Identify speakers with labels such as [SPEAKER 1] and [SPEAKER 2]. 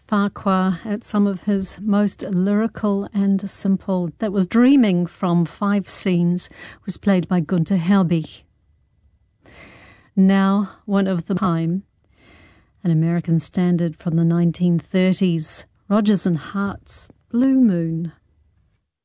[SPEAKER 1] Farquhar at some of his most lyrical and simple. That was Dreaming from Five Scenes, was played by Gunther Herbig. Now, one of the time, an American standard from the 1930s, Rodgers and Hart's Blue Moon.